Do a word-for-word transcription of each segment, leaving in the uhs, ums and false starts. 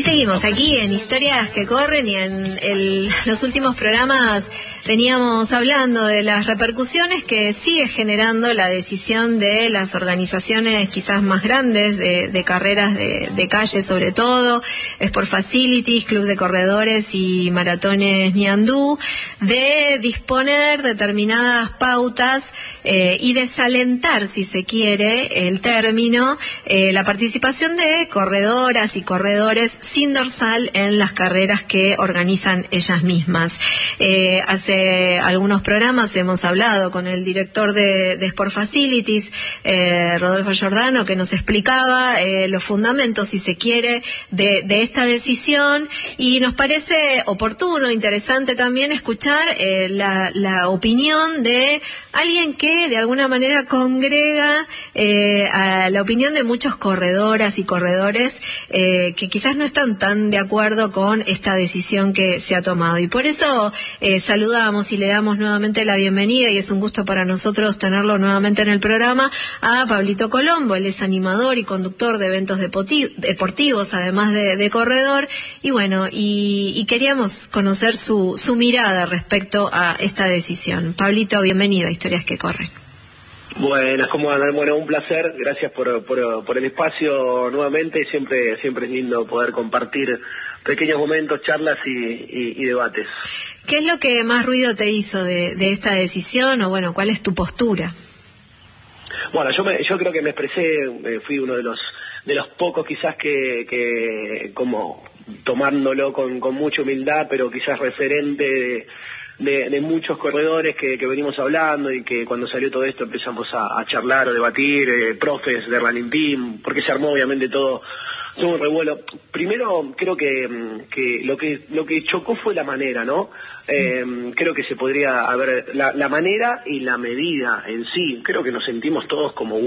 seguimos aquí en Historias que Corren y en el, los últimos programas veníamos hablando de las repercusiones que sigue generando la decisión de las organizaciones quizás más grandes de, de carreras de, de calle, sobre todo Sport Facilities, Club de Corredores y Maratones Ñandú, de disponer determinadas pautas eh, y desalentar, si se quiere, el término, eh, la participación de corredoras y corredores sin dorsal en las carreras que organizan ellas mismas. Eh, hace algunos programas hemos hablado con el director de, de Sport Facilities, eh, Rodolfo Giordano, que nos explicaba eh, los fundamentos, si se quiere, de, de esta decisión, y nos parece oportuno, interesante también escuchar eh, la, la opinión de alguien que de alguna manera congrega eh, a la opinión de muchos corredoras y corredores eh, que quizás no están tan de acuerdo con esta decisión que se ha tomado. Y por eso eh, saludamos y le damos nuevamente la bienvenida, y es un gusto para nosotros tenerlo nuevamente en el programa, a Pablito Colombo. Él es animador y conductor de eventos deportivos, además de, de corredor, y bueno, y, y queríamos conocer su, su mirada respecto a esta decisión. Pablito, bienvenido a Historias que Corren. Buenas, ¿cómo andan? Bueno, un placer, gracias por, por, por el espacio nuevamente. Siempre siempre es lindo poder compartir pequeños momentos, charlas y, y, y debates. ¿Qué es lo que más ruido te hizo de, de esta decisión, o bueno, cuál es tu postura? Bueno, yo me, yo creo que me expresé, eh, fui uno de los de los pocos quizás que, que como tomándolo con, con mucha humildad, pero quizás referente de... De, de muchos corredores que, que venimos hablando, y que cuando salió todo esto empezamos a, a charlar o debatir, eh, profes de Running Team, porque se armó obviamente todo, todo un revuelo. Primero creo que, que lo que lo que chocó fue la manera, ¿no? Eh, creo que se podría haber, la, la manera y la medida en sí, creo que nos sentimos todos como,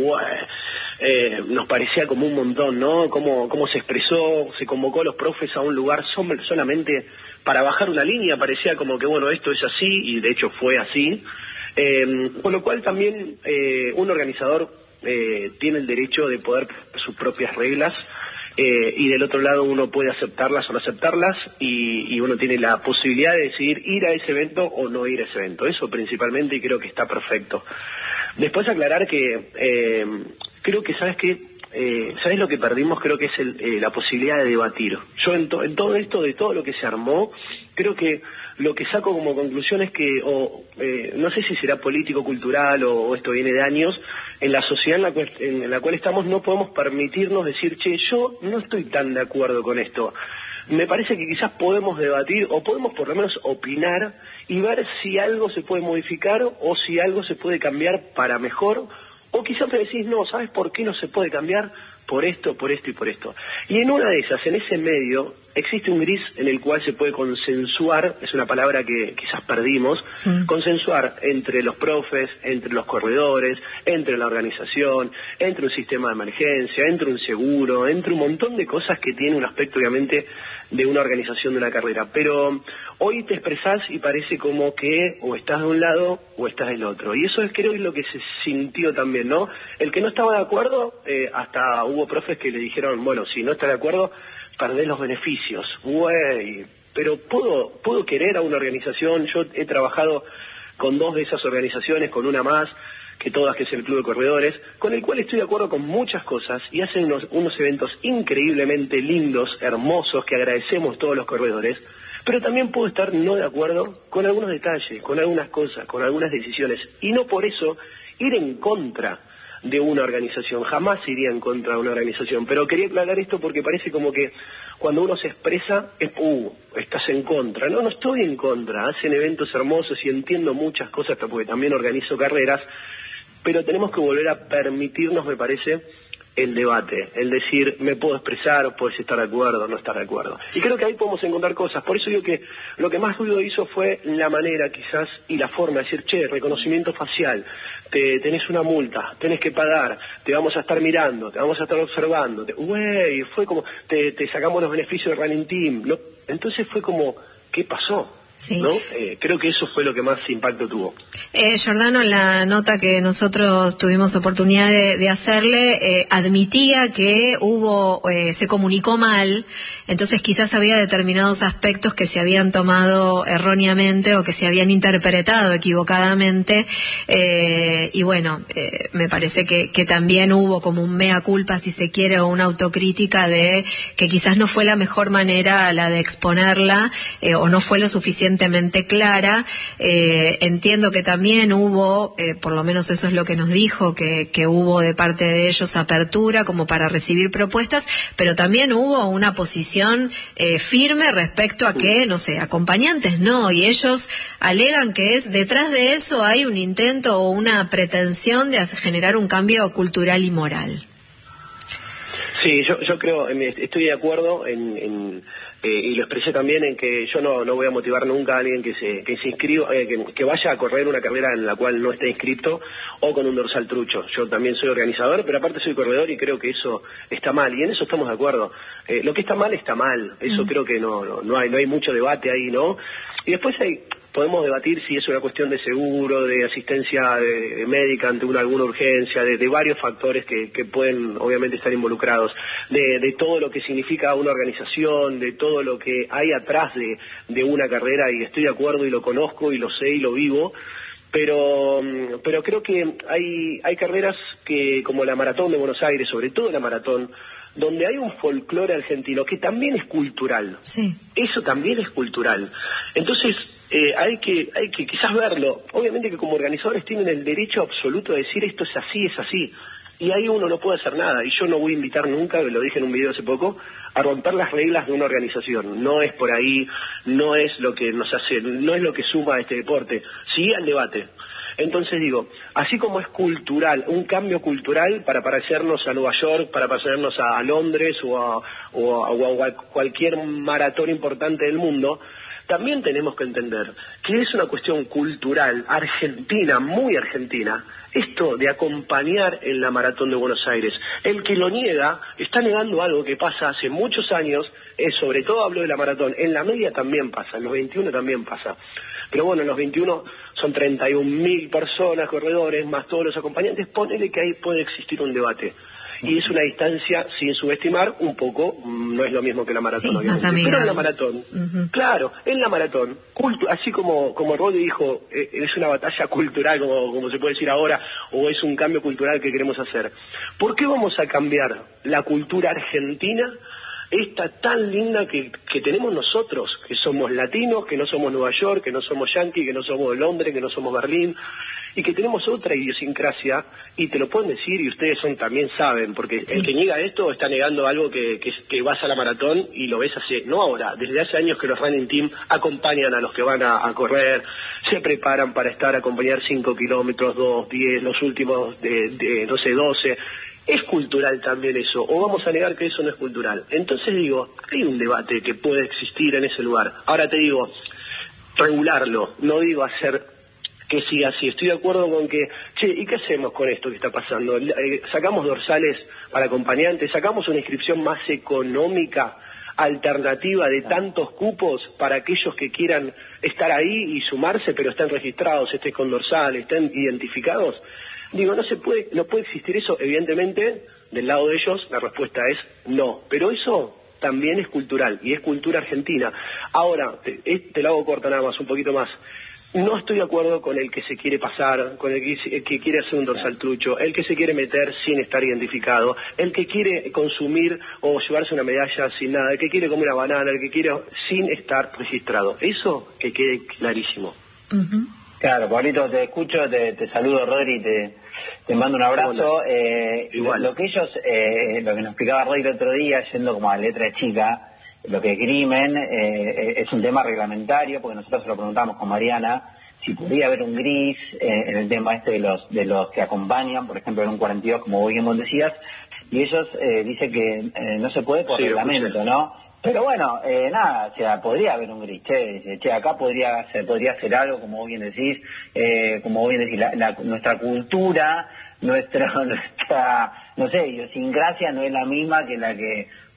eh, nos parecía como un montón, ¿no? Cómo, cómo se expresó, se convocó a los profes a un lugar som- solamente para bajar una línea, parecía como que, bueno, esto es así, y de hecho fue así, eh, con lo cual también eh, un organizador eh, tiene el derecho de poder poner sus propias reglas, eh, y del otro lado uno puede aceptarlas o no aceptarlas, y, y uno tiene la posibilidad de decidir ir a ese evento o no ir a ese evento, eso principalmente, y creo que está perfecto. Después aclarar que eh, creo que, ¿sabes qué? Eh, ¿Sabes lo que perdimos? Creo que es el, eh, la posibilidad de debatir. Yo en, to, en todo esto, de todo lo que se armó, creo que lo que saco como conclusión es que, o eh, no sé si será político-cultural o, o esto viene de años, en la sociedad en la, cual, en la cual estamos no podemos permitirnos decir, che, yo no estoy tan de acuerdo con esto. Me parece que quizás podemos debatir, o podemos por lo menos opinar, y ver si algo se puede modificar o si algo se puede cambiar para mejor. O quizás me decís, no, ¿sabes por qué no se puede cambiar? Por esto, por esto y por esto. Y en una de esas, en ese medio, existe un gris en el cual se puede consensuar, es una palabra que quizás perdimos, sí. Consensuar entre los profes, entre los corredores, entre la organización, entre un sistema de emergencia, entre un seguro, entre un montón de cosas que tiene un aspecto, obviamente, de una organización de una carrera. Pero hoy te expresás y parece como que o estás de un lado o estás del otro. Y eso es, creo, es lo que se sintió también, ¿no? El que no estaba de acuerdo, eh, hasta hubo profes que le dijeron, bueno, si no está de acuerdo, perdés los beneficios. Güey, pero puedo, puedo querer a una organización. Yo he trabajado con dos de esas organizaciones, con una más que todas, que es el Club de Corredores, con el cual estoy de acuerdo con muchas cosas, y hacen unos, unos eventos increíblemente lindos, hermosos, que agradecemos todos los corredores, pero también puedo estar no de acuerdo con algunos detalles, con algunas cosas, con algunas decisiones, y no por eso ir en contra de una organización. Jamás iría en contra de una organización, pero quería aclarar esto porque parece como que cuando uno se expresa es, uh, estás en contra. No, no estoy en contra, hacen eventos hermosos y entiendo muchas cosas porque también organizo carreras, pero tenemos que volver a permitirnos, me parece, el debate, el decir, me puedo expresar, puedes estar de acuerdo, no estar de acuerdo. Y creo que ahí podemos encontrar cosas. Por eso digo que lo que más ruido hizo fue la manera, quizás, y la forma de decir, che, reconocimiento facial, te, tenés una multa, tenés que pagar, te vamos a estar mirando, te vamos a estar observando. Güey, fue como, te, te sacamos los beneficios de Running Team. ¿No? Entonces fue como, ¿qué pasó? Sí. ¿no? Eh, creo que eso fue lo que más impacto tuvo. Eh, Giordano, en la nota que nosotros tuvimos oportunidad de, de hacerle, eh, admitía que hubo, eh, se comunicó mal, entonces quizás había determinados aspectos que se habían tomado erróneamente o que se habían interpretado equivocadamente, eh, y bueno, eh, me parece que, que también hubo como un mea culpa, si se quiere, o una autocrítica de que quizás no fue la mejor manera la de exponerla, eh, o no fue lo suficiente clara. Eh, entiendo que también hubo, eh, por lo menos eso es lo que nos dijo, que, que hubo de parte de ellos apertura como para recibir propuestas, pero también hubo una posición eh, firme respecto a que, no sé, acompañantes no, y ellos alegan que es detrás de eso hay un intento o una pretensión de hacer, generar un cambio cultural y moral. Sí, yo, yo creo, estoy de acuerdo en, en eh, y lo expresé también en que yo no, no voy a motivar nunca a alguien que se, que se inscriba, eh, que, que vaya a correr una carrera en la cual no esté inscrito o con un dorsal trucho. Yo también soy organizador, pero aparte soy corredor y creo que eso está mal, y en eso estamos de acuerdo. Eh, lo que está mal está mal, eso mm. creo que no, no, no hay, no hay mucho debate ahí, ¿no? Y después hay, podemos debatir si es una cuestión de seguro, de asistencia de, de médica ante una, alguna urgencia, de, de varios factores que, que pueden obviamente estar involucrados, de, de todo lo que significa una organización, de todo lo que hay atrás de, de una carrera, y estoy de acuerdo y lo conozco y lo sé y lo vivo, pero pero creo que hay, hay carreras que, como la Maratón de Buenos Aires, sobre todo la Maratón, donde hay un folclore argentino que también es cultural. Sí. Eso también es cultural. Entonces, eh, hay que hay que quizás verlo. Obviamente que como organizadores tienen el derecho absoluto de decir esto es así, es así. Y ahí uno no puede hacer nada. Y yo no voy a invitar nunca, lo dije en un video hace poco, a romper las reglas de una organización. No es por ahí, no es lo que nos hace, no es lo que suma a este deporte. Sí al debate. Entonces digo, así como es cultural, un cambio cultural para parecernos a Nueva York, para parecernos a Londres o a, o a, o a cualquier maratón importante del mundo, también tenemos que entender que es una cuestión cultural, argentina, muy argentina, esto de acompañar en la Maratón de Buenos Aires. El que lo niega está negando algo que pasa hace muchos años, eh, sobre todo hablo de la Maratón, en la media también pasa, en los veintiuno también pasa. Pero bueno, en los veintiuno son treinta y un mil personas, corredores, más todos los acompañantes, ponele que ahí puede existir un debate. Y es una distancia, sin subestimar, un poco, no es lo mismo que la maratón, sí, obviamente. Más pero en la maratón, uh-huh. claro, en la maratón, cultu- así como como Rodri dijo, eh, es una batalla cultural, como, como se puede decir ahora, o es un cambio cultural que queremos hacer. ¿Por qué vamos a cambiar la cultura argentina, esta tan linda que, que tenemos nosotros, que somos latinos, que no somos Nueva York, que no somos Yankee, que no somos Londres, que no somos Berlín, y que tenemos otra idiosincrasia, y te lo pueden decir, y ustedes son también saben, porque sí. El que niega esto está negando algo que, que, que vas a la maratón y lo ves hace, no ahora, desde hace años que los running team acompañan a los que van a, a correr, se preparan para estar a acompañar cinco kilómetros, dos, diez, los últimos de, de, no sé, doce. Es cultural también eso, o vamos a negar que eso no es cultural. Entonces digo, hay un debate que puede existir en ese lugar. Ahora te digo, regularlo, no digo hacer que siga así. Estoy de acuerdo con que, che, ¿y qué hacemos con esto que está pasando? Eh, sacamos dorsales para acompañantes, sacamos una inscripción más económica, alternativa de tantos cupos para aquellos que quieran estar ahí y sumarse, pero están registrados, estén con dorsal, estén identificados. Digo, no se puede, no puede existir eso, evidentemente, del lado de ellos la respuesta es no, pero eso también es cultural, y es cultura argentina. Ahora, te, te lo hago corta nada más, un poquito más. No estoy de acuerdo con el que se quiere pasar, con el que, el que quiere hacer un dorsal trucho, el que se quiere meter sin estar identificado, el que quiere consumir o llevarse una medalla sin nada, el que quiere comer una banana, el que quiere sin estar registrado. Eso que quede clarísimo. Uh-huh. Claro, Pablito, te escucho, te, te saludo, Rodri, te, te mando un abrazo. Eh, Igual. Lo, lo que ellos, eh, lo que nos explicaba Rodri el otro día, yendo como a letra chica, lo que esgrimen eh, es un tema reglamentario, porque nosotros se lo preguntamos con Mariana, si podría haber un gris eh, en el tema este de los de los que acompañan, por ejemplo en un cuarenta y dos, como vos bien vos decías, y ellos eh, dicen que eh, no se puede por sí, reglamento, ¿no? Pero bueno, eh, nada, o sea, podría haber un gris, che, che, acá podría ser, podría hacer algo, como vos bien decís, eh, como vos bien decís, la, la, nuestra cultura, nuestra, nuestra, no sé, idiosincrasia no es la misma que la que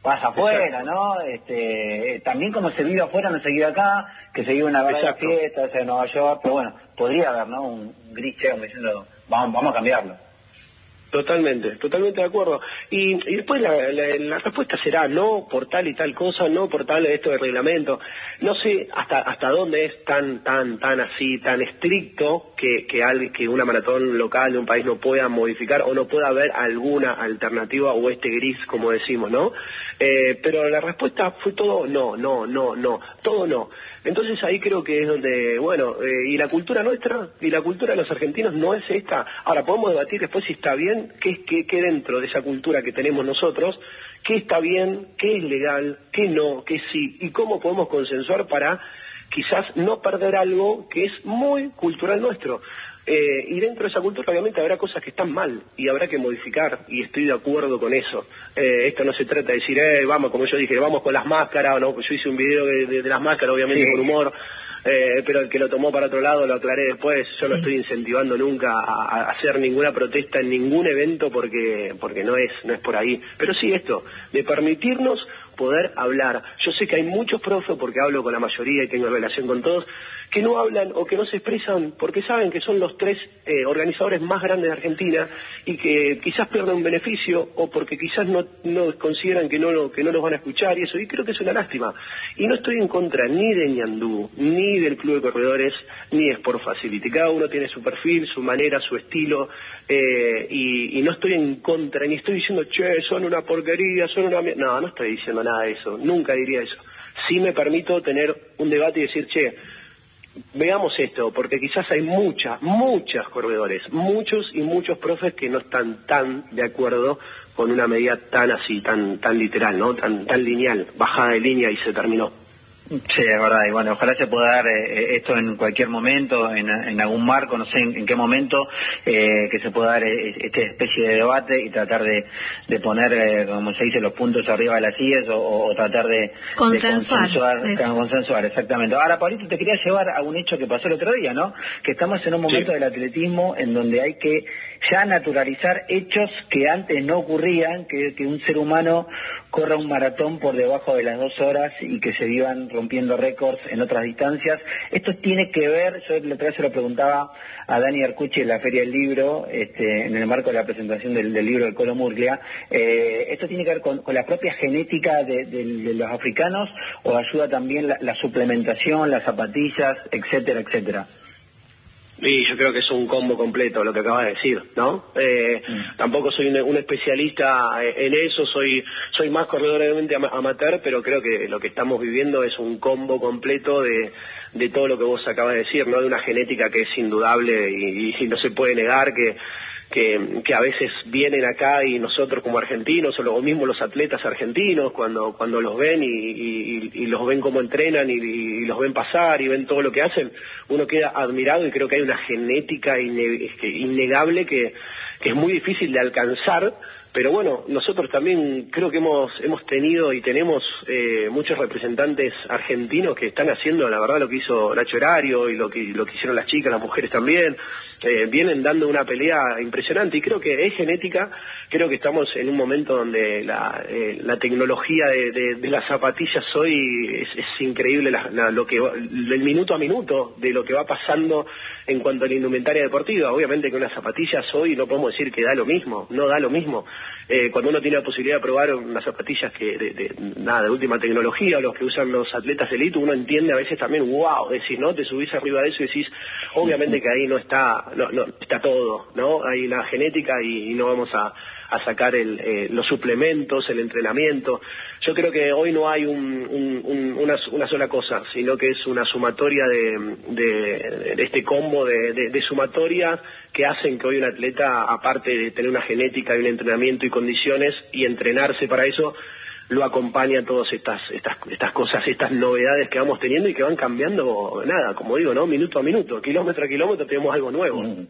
pasa afuera, ¿no? Este, también como se vive afuera, no se vive acá, que se vive una verdadera fiesta, o sea, en Nueva York, pero bueno, podría haber, ¿no? Un, un gris como diciendo, vamos, vamos a cambiarlo. Totalmente, totalmente de acuerdo. Y, y después la, la, la respuesta será no por tal y tal cosa, no por tal esto del reglamento. No sé hasta hasta dónde es tan tan tan así, tan estricto que que, al, que una maratón local de un país no pueda modificar o no pueda haber alguna alternativa o este gris, como decimos, ¿no? Eh, pero la respuesta fue todo no, no, no, no, todo no. Entonces ahí creo que es donde, bueno, eh, y la cultura nuestra, y la cultura de los argentinos no es esta. Ahora, podemos debatir después si está bien, qué es que, que dentro de esa cultura que tenemos nosotros, qué está bien, qué es legal, qué no, qué sí, y cómo podemos consensuar para quizás no perder algo que es muy cultural nuestro. Eh, y dentro de esa cultura obviamente habrá cosas que están mal y habrá que modificar, y estoy de acuerdo con eso. Eh, esto no se trata de decir, eh, vamos, como yo dije, vamos con las máscaras, no, pues yo hice un video de, de, de las máscaras, obviamente sí, con humor, eh, pero el que lo tomó para otro lado lo aclaré después. Yo sí, no estoy incentivando nunca a, a hacer ninguna protesta en ningún evento porque porque no es no es por ahí. Pero sí esto, de permitirnos poder hablar. Yo sé que hay muchos profes, porque hablo con la mayoría y tengo relación con todos, que no hablan o que no se expresan porque saben que son los tres eh, organizadores más grandes de Argentina y que quizás pierden un beneficio o porque quizás no, no consideran que no, que no los van a escuchar y eso, y creo que es una lástima. Y no estoy en contra ni de Ñandú, ni del Club de Corredores, ni de Sport Facility. Cada uno tiene su perfil, su manera, su estilo, eh, y, y no estoy en contra, ni estoy diciendo, che, son una porquería, son una... No, no estoy diciendo nada de eso, nunca diría eso. Sí me permito tener un debate y decir, che, veamos esto, porque quizás hay muchas, muchas corredores, muchos y muchos profes que no están tan de acuerdo con una medida tan así, tan tan literal, ¿no? Tan tan lineal, bajada de línea y se terminó. Sí, es verdad, y bueno, ojalá se pueda dar eh, esto en cualquier momento, en, en algún marco, no sé en, en qué momento, eh, que se pueda dar eh, esta especie de debate y tratar de, de poner, eh, como se dice, los puntos arriba de las sillas o, o tratar de consensuar. De consensuar, consensuar, exactamente. Ahora, Pablito, te quería llevar a un hecho que pasó el otro día, ¿no? Que estamos en un momento sí, del atletismo en donde hay que ya naturalizar hechos que antes no ocurrían, que, que un ser humano corra un maratón por debajo de las dos horas y que se vivan rompiendo récords en otras distancias. Esto tiene que ver, yo la otra vez se lo preguntaba a Dani Arcucci en la Feria del Libro, este, en el marco de la presentación del, del libro de Colo Murglia, eh, ¿esto tiene que ver con, con la propia genética de, de, de los africanos o ayuda también la, la suplementación, las zapatillas, etcétera, etcétera? Y yo creo que es un combo completo lo que acabas de decir, ¿no? Eh, mm. Tampoco soy un, un especialista en eso, soy soy más corredor obviamente amateur, pero creo que lo que estamos viviendo es un combo completo de, de todo lo que vos acabas de decir, ¿no? De una genética que es indudable y, y no se puede negar que Que, que a veces vienen acá y nosotros como argentinos o lo mismo los atletas argentinos cuando cuando los ven y, y, y los ven cómo entrenan y, y los ven pasar y ven todo lo que hacen, uno queda admirado y creo que hay una genética inne, innegable que, que es muy difícil de alcanzar. Pero bueno, nosotros también creo que hemos hemos tenido y tenemos eh, muchos representantes argentinos que están haciendo, la verdad, lo que hizo Nacho Horario y lo que lo que hicieron las chicas, las mujeres también, eh, vienen dando una pelea impresionante y creo que es genética. Creo que estamos en un momento donde la, eh, la tecnología de, de, de las zapatillas hoy es, es increíble, la, la, lo que el minuto a minuto de lo que va pasando en cuanto a la indumentaria deportiva. Obviamente que unas zapatillas hoy no podemos decir que da lo mismo, no da lo mismo. Eh, cuando uno tiene la posibilidad de probar unas zapatillas que de, de nada de última tecnología, o los que usan los atletas elite, uno entiende a veces también, wow, decís, ¿no? Te subís arriba de eso y decís, obviamente que ahí no está, no, no está todo, ¿no? Hay la genética y, y no vamos a, a sacar el, eh, los suplementos, el entrenamiento. Yo creo que hoy no hay un, un, un, una, una sola cosa, sino que es una sumatoria de, de, de este combo de, de, de sumatorias que hacen que hoy un atleta, aparte de tener una genética y un entrenamiento y condiciones y entrenarse para eso, lo acompañan todas estas estas estas cosas, estas novedades que vamos teniendo y que van cambiando, nada, como digo, ¿no? Minuto a minuto, kilómetro a kilómetro tenemos algo nuevo.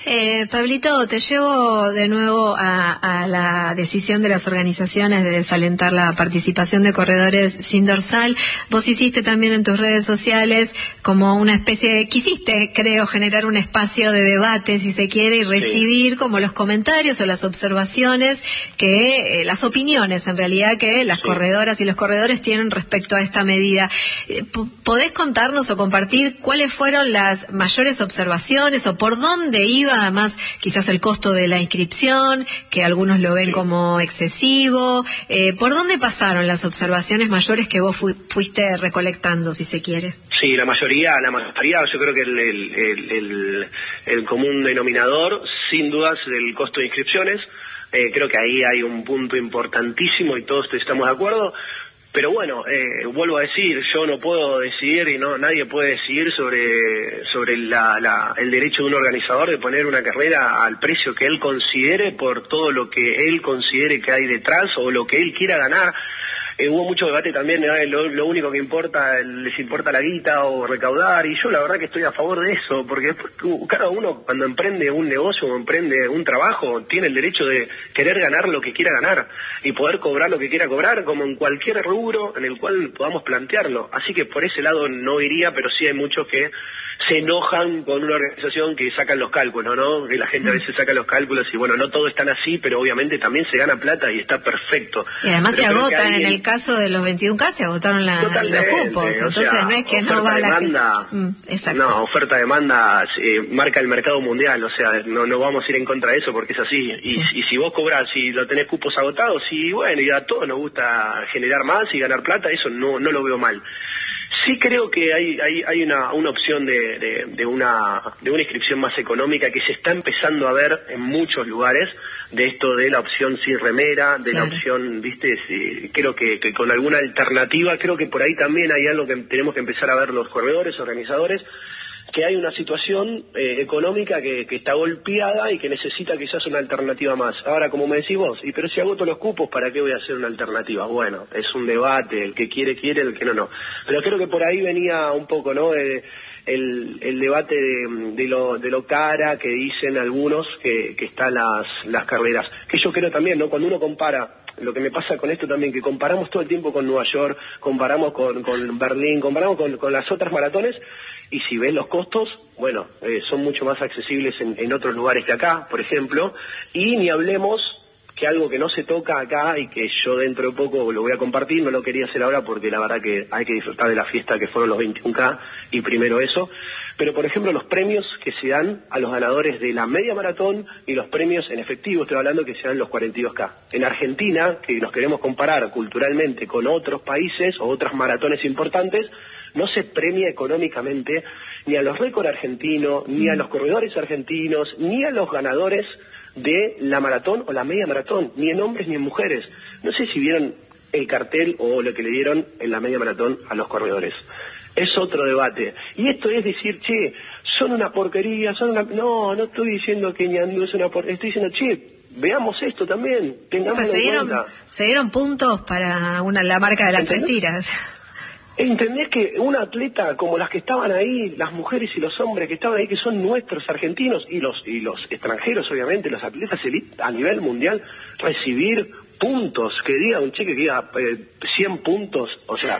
Eh, Pablito, te llevo de nuevo a, a la decisión de las organizaciones de desalentar la participación de corredores sin dorsal. Vos hiciste también en tus redes sociales como una especie de, quisiste, creo, generar un espacio de debate, si se quiere, y recibir sí. como los comentarios o las observaciones, que eh, las opiniones, en realidad, que las sí. corredoras y los corredores tienen respecto a esta medida. Eh, ¿Podés contarnos o compartir cuáles fueron las mayores observaciones o por dónde iba? Además, quizás el costo de la inscripción, que algunos lo ven sí. como excesivo. Eh, ¿Por dónde pasaron las observaciones mayores que vos fu fuiste recolectando, si se quiere? Sí, la mayoría, la mayoría, yo creo que el, el, el, el, el común denominador, sin dudas, del costo de inscripciones. Eh, creo que ahí hay un punto importantísimo y todos estamos de acuerdo. Pero bueno, eh, vuelvo a decir, yo no puedo decidir y no nadie puede decidir sobre sobre la, la, el derecho de un organizador de poner una carrera al precio que él considere por todo lo que él considere que hay detrás o lo que él quiera ganar. Eh, hubo mucho debate también, ¿eh? lo, lo único que importa, les importa la guita o recaudar, y yo la verdad que estoy a favor de eso, porque después cada uno cuando emprende un negocio o emprende un trabajo, tiene el derecho de querer ganar lo que quiera ganar, y poder cobrar lo que quiera cobrar, como en cualquier rubro en el cual podamos plantearlo. Así que por ese lado no iría, pero sí hay muchos que se enojan con una organización que sacan los cálculos, ¿no? Que la gente sí. a veces saca los cálculos y bueno, no todos están así, pero obviamente también se gana plata y está perfecto. Y además pero se agotan, alguien... en el caso de los veintiún K se agotaron la, los cupos, entonces sea, no es que no va la demanda, gente... mm, exacto. No, oferta-demanda eh, marca el mercado mundial, o sea, no, no vamos a ir en contra de eso porque es así. Y, sí. y si vos cobrás, si lo tenés cupos agotados, y bueno, y a todos nos gusta generar más y ganar plata, eso no, no lo veo mal. Sí creo que hay hay, hay una, una opción de, de, de una de una inscripción más económica que se está empezando a ver en muchos lugares, de esto de la opción sin remera, de claro. la opción, viste, sí, creo que, que con alguna alternativa, creo que por ahí también hay algo que tenemos que empezar a ver los corredores, organizadores, que hay una situación eh, económica que, que está golpeada y que necesita quizás una alternativa más. Ahora, como me decís vos, y pero si agoto los cupos, ¿para qué voy a hacer una alternativa? Bueno, es un debate, el que quiere, quiere, el que no, no. Pero creo que por ahí venía un poco, ¿no?, de, el, el debate de, de, lo, de lo cara que dicen algunos que, que están las, las carreras. Que yo creo también, ¿no?, cuando uno compara, lo que me pasa con esto también, que comparamos todo el tiempo con Nueva York, comparamos con, con Berlín, comparamos con, con las otras maratones, y si ven los costos, bueno, eh, son mucho más accesibles en, en otros lugares que acá, por ejemplo, y ni hablemos que algo que no se toca acá y que yo dentro de poco lo voy a compartir, no lo quería hacer ahora porque la verdad que hay que disfrutar de la fiesta que fueron los veintiún K y primero eso, pero por ejemplo los premios que se dan a los ganadores de la media maratón y los premios en efectivo, estoy hablando que se dan los cuarenta y dos K. En Argentina, que nos queremos comparar culturalmente con otros países o otras maratones importantes, no se premia económicamente ni a los récords argentinos, ni a los corredores argentinos, ni a los ganadores de la maratón o la media maratón, ni en hombres ni en mujeres. No sé si vieron el cartel o lo que le dieron en la media maratón a los corredores. Es otro debate. Y esto es decir, che, son una porquería, son una... No, no estoy diciendo que Ñandú es una porquería, estoy diciendo, che, veamos esto también, tengamos sí, pues en cuenta. Se dieron puntos para una, la marca de las tres tiras. ¿Entendés que un atleta como las que estaban ahí, las mujeres y los hombres que estaban ahí, que son nuestros argentinos y los y los extranjeros, obviamente, los atletas elite a nivel mundial, recibir puntos, que diga un cheque que diga eh, cien puntos, o sea,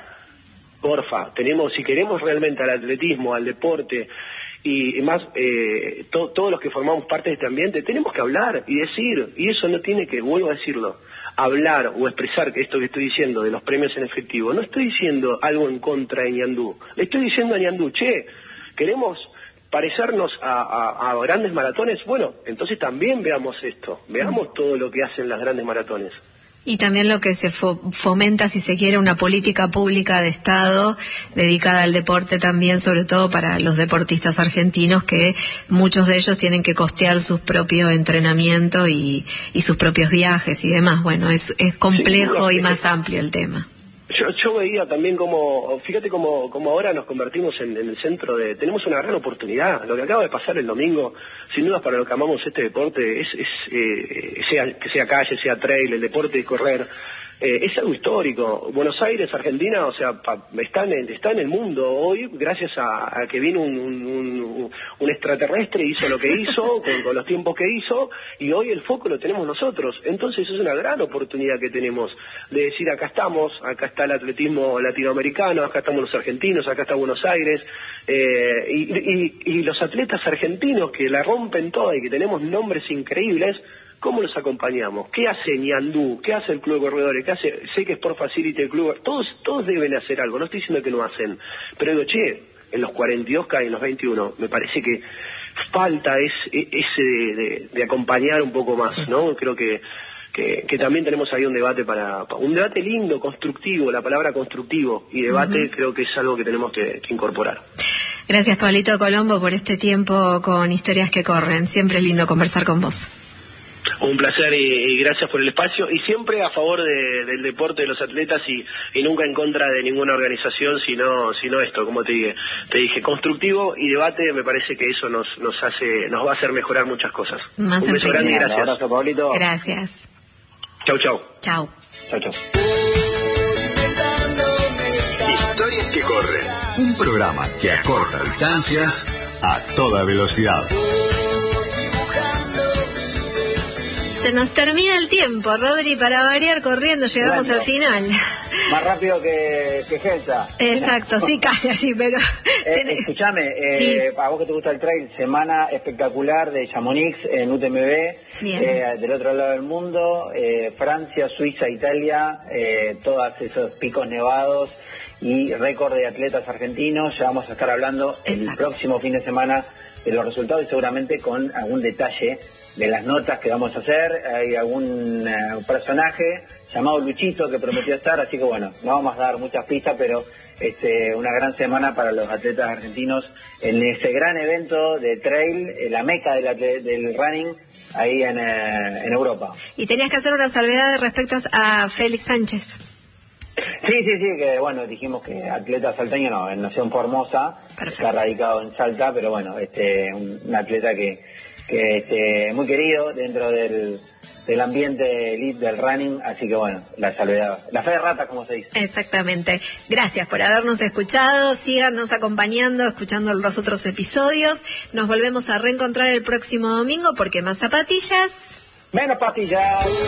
porfa, tenemos, si queremos realmente al atletismo, al deporte y, y más, eh, to, todos los que formamos parte de este ambiente, tenemos que hablar y decir, y eso no tiene que, vuelvo a decirlo, hablar o expresar esto que estoy diciendo de los premios en efectivo. No estoy diciendo algo en contra de Ñandú. Le estoy diciendo a Ñandú, che, queremos parecernos a, a, a grandes maratones. Bueno, entonces también veamos esto. Veamos todo lo que hacen las grandes maratones. Y también lo que se fo fomenta, si se quiere, una política pública de Estado dedicada al deporte también, sobre todo para los deportistas argentinos, que muchos de ellos tienen que costear sus propios entrenamientos y, y sus propios viajes y demás. Bueno, es, es complejo sí, y más amplio el tema. Yo, yo veía también como, fíjate como, como ahora nos convertimos en, en el centro de, tenemos una gran oportunidad, lo que acaba de pasar el domingo, sin dudas para lo que amamos este deporte, es, es eh, sea, que sea calle, sea trail, el deporte de correr, Eh, es algo histórico. Buenos Aires, Argentina, o sea, pa, está, en el, está en el mundo hoy gracias a, a que vino un, un, un, un extraterrestre y hizo lo que hizo, con, con los tiempos que hizo, y hoy el foco lo tenemos nosotros. Entonces es una gran oportunidad que tenemos de decir, acá estamos, acá está el atletismo latinoamericano, acá estamos los argentinos, acá está Buenos Aires, eh, y, y, y los atletas argentinos que la rompen toda y que tenemos nombres increíbles. ¿Cómo los acompañamos? ¿Qué hace Ñandú? ¿Qué hace el Club de Corredores? ¿Qué hace? Sé que Sport Facility, el club, todos todos deben hacer algo, no estoy diciendo que no hacen, pero digo, che, en los cuarenta y dos K y en los veintiuno, me parece que falta ese, ese de, de, de acompañar un poco más, ¿no? Creo que, que, que también tenemos ahí un debate para, un debate lindo, constructivo, la palabra constructivo y debate uh-huh. creo que es algo que tenemos que, que incorporar. Gracias, Pablito Colombo, por este tiempo con Historias que Corren, siempre es lindo conversar con vos. Un placer y, y gracias por el espacio y siempre a favor de, del deporte de los atletas y, y nunca en contra de ninguna organización, sino sino esto, como te dije, te dije constructivo y debate. Me parece que eso nos nos hace nos va a hacer mejorar muchas cosas. Más un beso grande y gracias. Un abrazo, Pablito. Gracias. Chau, chau. Chau. Chau, chau. Historias que corren. Un programa que acorta distancias a toda velocidad. Se nos termina el tiempo, Rodri, para variar corriendo, llegamos bueno, al final. Más rápido que, que Gelsa. Exacto, sí, casi así, pero... Eh, escúchame, eh, sí. a vos que te gusta el trail, semana espectacular de Chamonix en U T M B, eh, del otro lado del mundo, eh, Francia, Suiza, Italia, eh, todos esos picos nevados y récord de atletas argentinos. Ya vamos a estar hablando Exacto. el próximo fin de semana de los resultados y seguramente con algún detalle de las notas que vamos a hacer. Hay algún uh, personaje llamado Luchito que prometió estar, así que bueno, no vamos a dar muchas pistas, pero este, una gran semana para los atletas argentinos en ese gran evento de trail, la meca del, del running, ahí en, eh, en Europa. Y tenías que hacer una salvedad respecto a Félix Sánchez. Sí, sí, sí, que bueno, dijimos que atleta salteño no, en Nación Formosa, Perfecto. Está radicado en Salta, pero bueno, este, un, un atleta que que este, muy querido dentro del, del ambiente elite del running, así que bueno, la salvedad, la fe de rata, como se dice. Exactamente. Gracias por habernos escuchado, síganos acompañando, escuchando los otros episodios. Nos volvemos a reencontrar el próximo domingo porque más zapatillas, menos patillas.